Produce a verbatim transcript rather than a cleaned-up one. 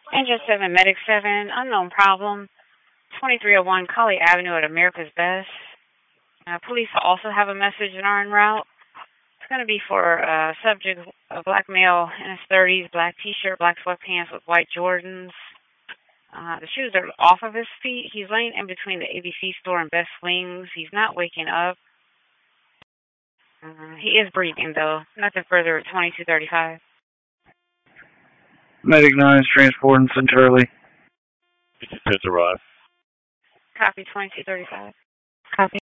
Engine seven, Medic seven, unknown problem, twenty-three oh one Colley Avenue at America's Best. Uh, police also have a message and are en route. It's going to be for a uh, subject, a black male in his thirties, black t-shirt, black sweatpants with white Jordans. Uh, the shoes are off of his feet. He's laying in between the A B C store and Best Wings. He's not waking up. Uh, he is breathing, though. Nothing further at twenty-two thirty-five. Medic nine is transporting Centurley. Did you arrive? Copy twenty-two thirty-five. Copy.